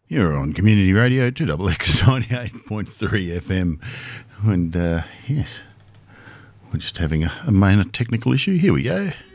You're on Community Radio 2XX 98.3 FM. And yes, we're just having a minor technical issue. Here we go.